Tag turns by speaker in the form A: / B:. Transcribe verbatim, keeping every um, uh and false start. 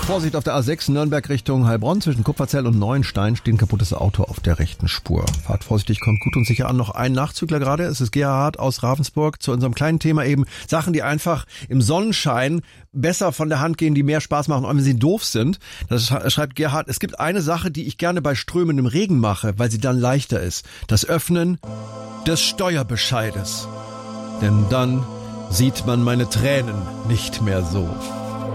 A: Vorsicht auf der A sechs Nürnberg Richtung Heilbronn. Zwischen Kupferzell und Neuenstein steht ein kaputtes Auto auf der rechten Spur. Fahrt vorsichtig, kommt gut und sicher an. Noch ein Nachzügler gerade. Es ist Gerhard aus Ravensburg zu unserem kleinen Thema eben. Sachen, die einfach im Sonnenschein besser von der Hand gehen, die mehr Spaß machen, auch wenn sie doof sind. Das schreibt Gerhard. Es gibt eine Sache, die ich gerne bei strömendem Regen mache, weil sie dann leichter ist. Das Öffnen des Steuerbescheides. Denn dann sieht man meine Tränen nicht mehr so.